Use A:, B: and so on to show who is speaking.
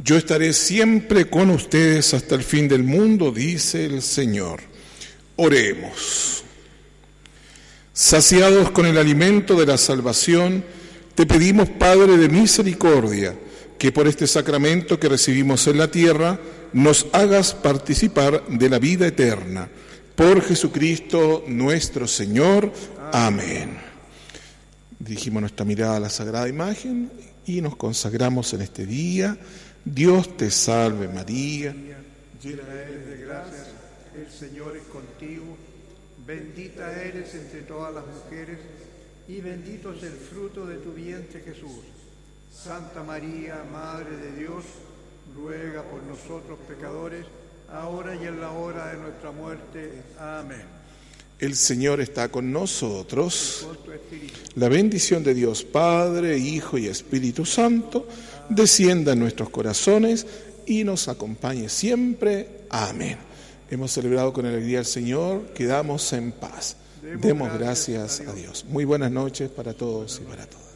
A: Yo estaré siempre con ustedes hasta el fin del mundo, dice el Señor. Oremos. Saciados con el alimento de la salvación, te pedimos, Padre de misericordia, que por este sacramento que recibimos en la tierra, nos hagas participar de la vida eterna. Por Jesucristo nuestro Señor. Amén. Dirigimos nuestra mirada a la sagrada imagen y nos consagramos en este día. Dios te salve María,
B: llena eres de gracia, el Señor es contigo, bendita eres entre todas las mujeres y bendito es el fruto de tu vientre Jesús. Santa María, Madre de Dios, ruega por nosotros pecadores, ahora y en la hora de nuestra muerte. Amén.
A: El Señor está con nosotros. La bendición de Dios Padre, Hijo y Espíritu Santo descienda en nuestros corazones y nos acompañe siempre. Amén. Hemos celebrado con alegría al Señor, quedamos en paz. Demos gracias a Dios. Muy buenas noches para todos y para todas.